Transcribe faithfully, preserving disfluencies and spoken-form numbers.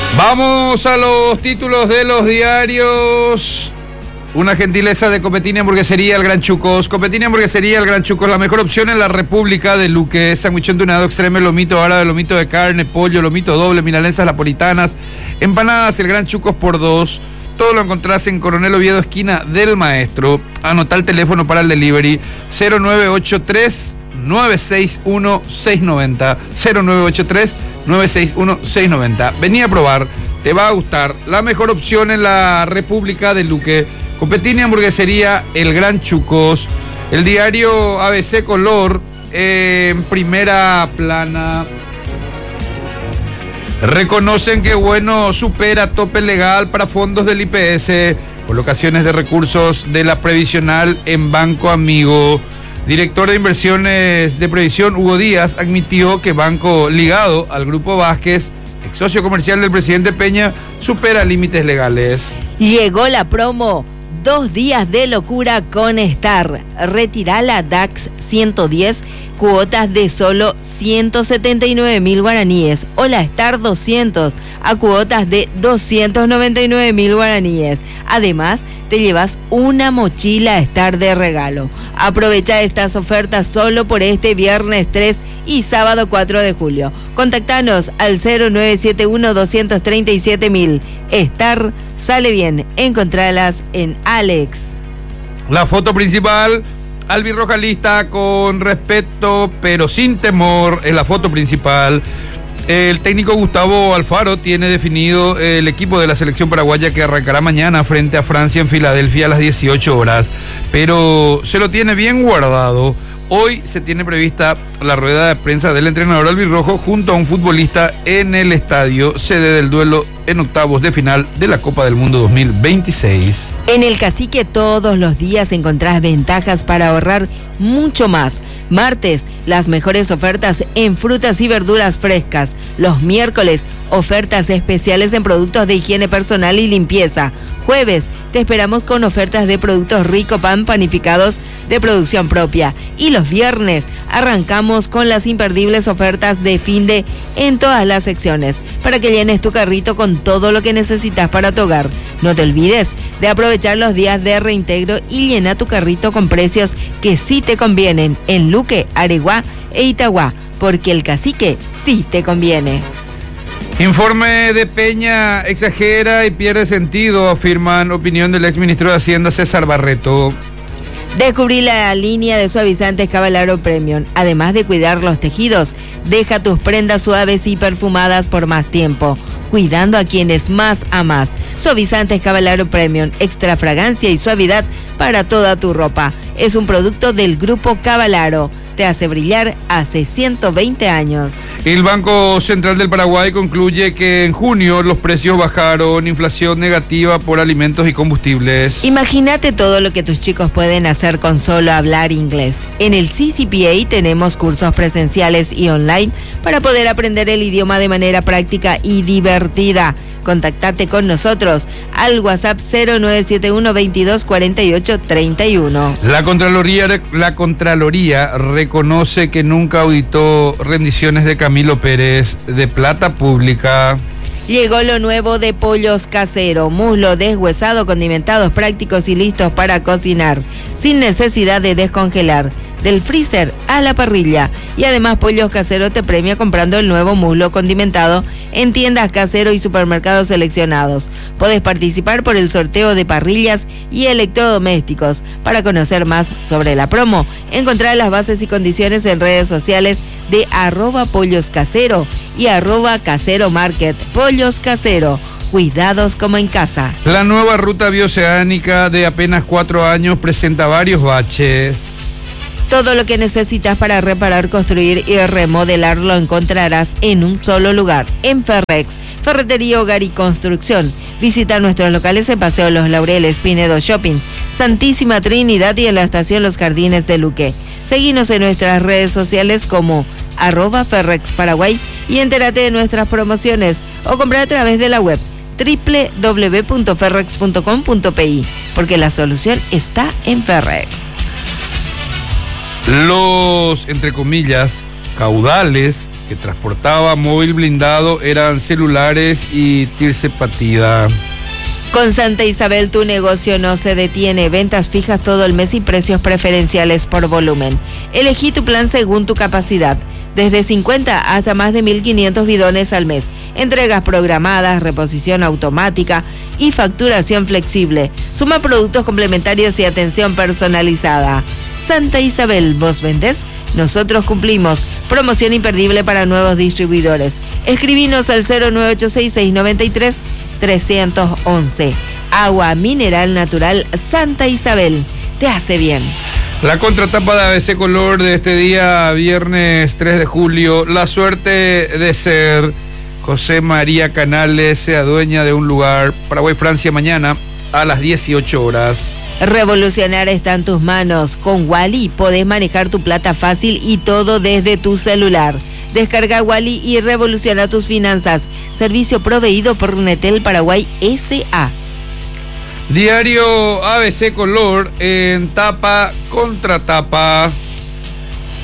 Vamos a los títulos de los diarios. Una gentileza de Copetini Hamburguesería El Gran Chucos. Copetini Hamburguesería El Gran Chucos, la mejor opción en la República de Luque. Sándwich entunado, extreme, lomito árabe, lomito de carne, pollo, lomito doble, milanesas napolitanas, empanadas El Gran Chucos por dos. Todo lo encontrás en Coronel Oviedo, esquina del Maestro. Anotá el teléfono para el delivery: cero nueve ocho tres, nueve seis uno, seis nueve cero. cero nueve ocho tres, nueve seis uno, seis nueve cero. Vení a probar, te va a gustar. La mejor opción en la República de Luque. Copetini Hamburguesería El Gran Chucos. El diario A B C Color, eh, en primera plana. Reconocen que Bueno supera tope legal para fondos del I P S. Colocaciones de recursos de la previsional en Banco Amigo. Director de inversiones de previsión Hugo Díaz admitió que banco ligado al Grupo Vázquez, ex socio comercial del presidente Peña, supera límites legales. Llegó la promo. Dos días de locura con Star. Retirá la D A X ciento diez, cuotas de solo ciento setenta y nueve mil guaraníes. O la Star doscientos a cuotas de doscientos noventa y nueve mil guaraníes. Además, te llevas una mochila Star de regalo. Aprovecha estas ofertas solo por este viernes tres y sábado cuatro de julio. Contactanos al cero nueve siete uno, dos tres siete mil. Star sale bien. Encontralas en Alex. La foto principal, albirrojalista con respeto pero sin temor, es la foto principal. El técnico Gustavo Alfaro tiene definido el equipo de la selección paraguaya que arrancará mañana frente a Francia en Filadelfia a las dieciocho horas, pero se lo tiene bien guardado. Hoy se tiene prevista la rueda de prensa del entrenador albirrojo junto a un futbolista en el estadio, sede del duelo en octavos de final de la Copa del Mundo dos mil veintiséis. En el Cacique todos los días encontrás ventajas para ahorrar mucho más. Martes, las mejores ofertas en frutas y verduras frescas. Los miércoles, ofertas especiales en productos de higiene personal y limpieza. Jueves, te esperamos con ofertas de productos Rico Pan panificados de producción propia. Y los viernes, arrancamos con las imperdibles ofertas de fin de en todas las secciones, para que llenes tu carrito con todo lo que necesitas para tu hogar. No te olvides de aprovechar los días de reintegro y llena tu carrito con precios que sí te convienen en Luque, Areguá e Itagüá, porque el Cacique sí te conviene. Informe de Peña exagera y pierde sentido, afirman opinión del exministro de Hacienda César Barreto. Descubrí la línea de suavizantes Cavalaro Premium. Además de cuidar los tejidos, deja tus prendas suaves y perfumadas por más tiempo, cuidando a quienes más amas. Suavizantes Cavalaro Premium, extra fragancia y suavidad para toda tu ropa. Es un producto del Grupo Cavalaro. Te hace brillar hace ciento veinte años. El Banco Central del Paraguay concluye que en junio los precios bajaron, inflación negativa por alimentos y combustibles. Imagínate todo lo que tus chicos pueden hacer con solo hablar inglés. En el C C P A tenemos cursos presenciales y online para poder aprender el idioma de manera práctica y divertida. Contactate con nosotros al WhatsApp cero nueve siete uno, veintidós, cuarenta y ocho, treinta y uno. La Contraloría, la Contraloría reconoce que nunca auditó rendiciones de Camilo Pérez de plata pública. Llegó lo nuevo de Pollos Casero, muslo deshuesado, condimentados, prácticos y listos para cocinar, sin necesidad de descongelar. Del freezer a la parrilla. Y además Pollos Casero te premia comprando el nuevo muslo condimentado en tiendas Casero y supermercados seleccionados. Podés participar por el sorteo de parrillas y electrodomésticos. Para conocer más sobre la promo, encontrar las bases y condiciones en redes sociales de arroba Pollos Casero y arroba Casero Market. Pollos Casero, cuidados como en casa. La nueva ruta bioceánica de apenas cuatro años presenta varios baches. Todo lo que necesitas para reparar, construir y remodelar lo encontrarás en un solo lugar, en Ferrex, Ferretería, Hogar y Construcción. Visita nuestros locales en Paseo Los Laureles, Pinedo Shopping, Santísima Trinidad y en la estación Los Jardines de Luque. Seguinos en nuestras redes sociales como arroba Ferrex Paraguay y entérate de nuestras promociones o compra a través de la web doble u doble u doble u punto ferrex punto com punto pe, porque la solución está en Ferrex. Los, entre comillas, caudales que transportaba móvil blindado eran celulares y tirsepatida. Con Santa Isabel tu negocio no se detiene, ventas fijas todo el mes y precios preferenciales por volumen. Elegí tu plan según tu capacidad, desde cincuenta hasta más de mil quinientos bidones al mes, entregas programadas, reposición automática y facturación flexible. Suma productos complementarios y atención personalizada. Santa Isabel, ¿vos vendés? Nosotros cumplimos. Promoción imperdible para nuevos distribuidores. Escribinos al cero nueve ocho seis, seis nueve tres, tres uno uno. Agua mineral natural Santa Isabel. Te hace bien. La contratapa de A B C Color de este día, viernes tres de julio. La suerte de ser José María Canales sea dueña de un lugar. Paraguay-Francia mañana a las dieciocho horas. Revolucionar está en tus manos. Con Wally podés manejar tu plata fácil y todo desde tu celular. Descarga Wally y revoluciona tus finanzas. Servicio proveído por Netel Paraguay S A. Diario A B C Color en tapa contra tapa.